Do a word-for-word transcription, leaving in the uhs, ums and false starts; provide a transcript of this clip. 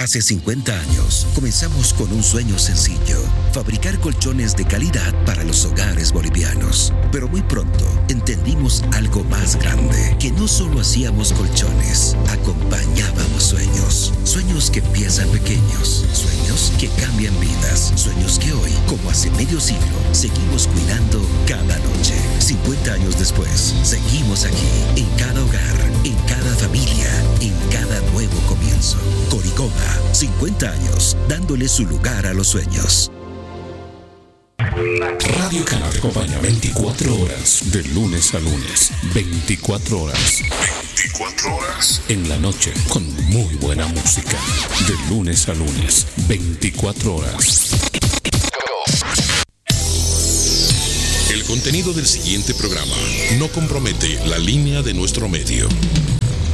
Hace cincuenta años, comenzamos con un sueño sencillo: fabricar colchones de calidad para los hogares bolivianos. Pero muy pronto entendimos algo más grande, que no solo hacíamos colchones, acompañábamos sueños. Sueños que empiezan pequeños, sueños que cambian vidas, sueños que hoy, como hace medio siglo, seguimos cuidando cada noche. cincuenta años después, seguimos aquí, en cada hogar, en cada familia, en cada nuevo comienzo. Coricoma, cincuenta años, dándole su lugar a los sueños. Radio Canal te acompaña veinticuatro horas, de lunes a lunes, veinticuatro horas. veinticuatro horas. En la noche, con muy buena música. De lunes a lunes, veinticuatro horas. El contenido del siguiente programa no compromete la línea de nuestro medio.